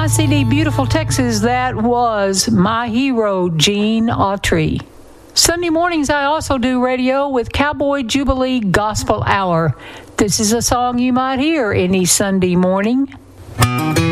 my CD, Beautiful Texas, that was my hero, Gene Autry. Sunday mornings, I also do radio with Cowboy Jubilee Gospel Hour. This is a song you might hear any Sunday morning.